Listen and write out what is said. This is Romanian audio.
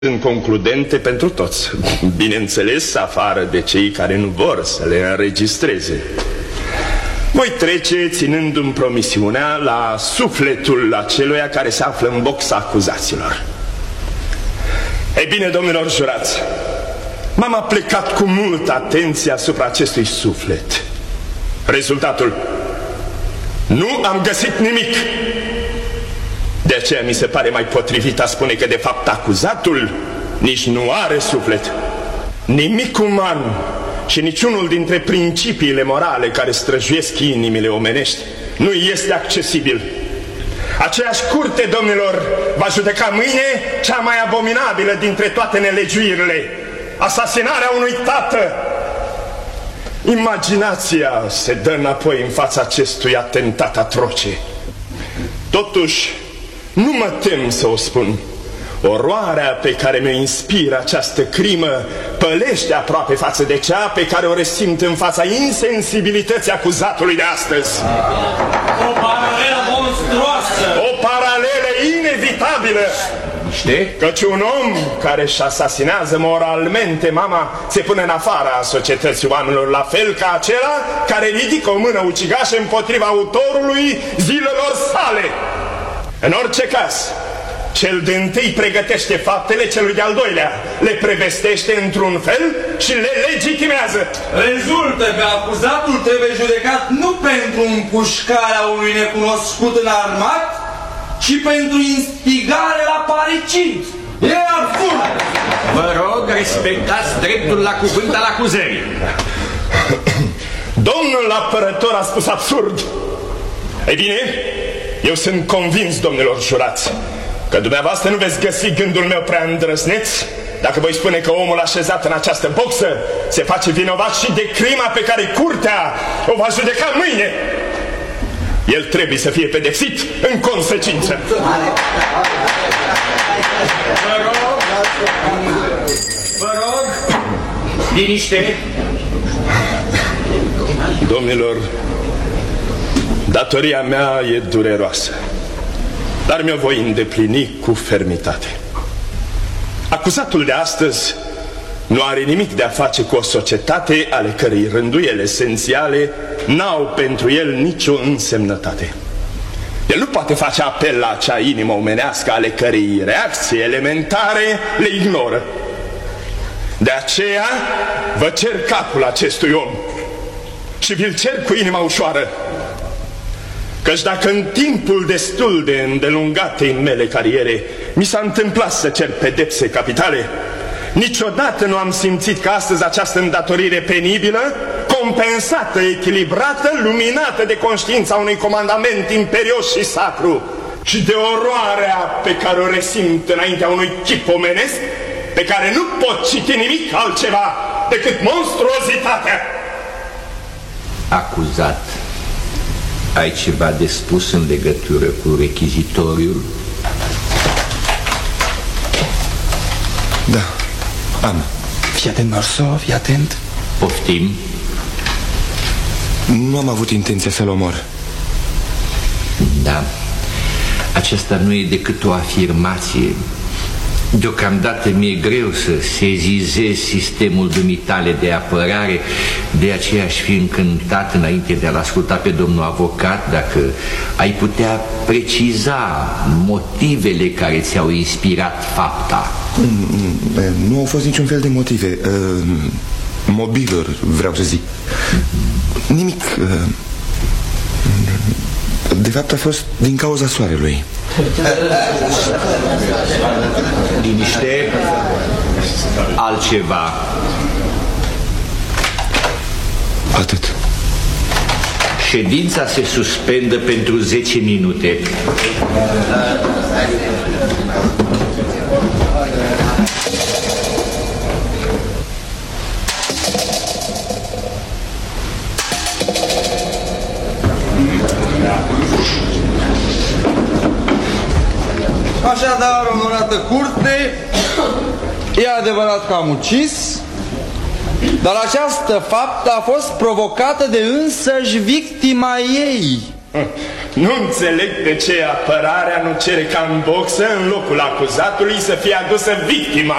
sunt concludente pentru toți, bineînțeles afară de cei care nu vor să le înregistreze. Voi trece ținându-mi promisiunea la sufletul aceluia care se află în boxa acuzaților. Ei bine, domnilor jurați, m-am aplecat cu multă atenție asupra acestui suflet. Rezultatul: nu am găsit nimic. De aceea mi se pare mai potrivit a spune că de fapt acuzatul nici nu are suflet. Nimic uman și niciunul dintre principiile morale care străjuiesc inimile omenești nu este accesibil. Aceeași curte, domnilor, va judeca mâine cea mai abominabilă dintre toate nelegiuirile: asasinarea unui tată. Imaginația se dă înapoi în fața acestui atentat atroce. Totuși, nu mă tem să o spun. Oroarea pe care mi-o inspiră această crimă pălește aproape față de cea pe care o resimt în fața insensibilității acuzatului de astăzi. O paralelă monstruoasă! O paralelă inevitabilă! Căci un om care își asasinează moralmente mama se pune în afara societății oamenilor, la fel ca acela care ridică o mână ucigașă împotriva autorului zilelor sale. În orice caz, cel de-întâi pregătește faptele celui de-al doilea, le prevestește într-un fel și le legitimează. Rezultă că acuzatul trebuie judecat nu pentru împușcarea unui necunoscut înarmat, ci pentru instigare la paricid. E absurd! Vă rog, respectați dreptul la cuvânt al acuzării. Domnul apărător a spus absurd. Ei bine, eu sunt convins, domnilor jurați, că dumneavoastră nu veți găsi gândul meu prea îndrăzneț dacă voi spune că omul așezat în această boxă se face vinovat și de crima pe care curtea o va judeca mâine. El trebuie să fie pedepsit în consecință. Vă rog, liniște. Domnilor, datoria mea e dureroasă, dar mi-o voi îndeplini cu fermitate. Acuzatul de astăzi nu are nimic de a face cu o societate ale cărei rânduieli esențiale n-au pentru el nicio însemnătate. El nu poate face apel la acea inimă omenească ale cărei reacții elementare le ignoră. De aceea vă cer capul acestui om și vi-l cer cu inima ușoară. Căci dacă în timpul destul de îndelungatei mele cariere mi s-a întâmplat să cer pedepse capitale, niciodată nu am simțit că astăzi această îndatorire penibilă, compensată, echilibrată, luminată de conștiința unui comandament imperios și sacru și de oroarea pe care o resimt înaintea unui chip omenesc pe care nu pot citi nimic altceva decât monstruozitatea. Acuzat, ai ceva de spus în legătură cu rechizitoriul? Da, am. Fii atent, Marceau, fii atent. Poftim. Nu am avut intenția să-l omor. Da, aceasta nu e decât o afirmație. Deocamdată mi-e greu să sezizez sistemul dumitale de apărare. De aceea aș fi încântat, înainte de a-l asculta pe domnul avocat, dacă ai putea preciza motivele care ți-au inspirat fapta. Nu au fost niciun fel de motive mobiluri, vreau să zic. Nimic. De fapt a fost din cauza soarelui. Liniște. Altceva? Atât. Ședința se suspendă pentru 10 minute. Așadar, onorată curte, e adevărat că am ucis, dar această faptă a fost provocată de însăși victima ei, Nu înțeleg de ce apărarea nu cere ca în boxă, în locul acuzatului, să fie adusă victima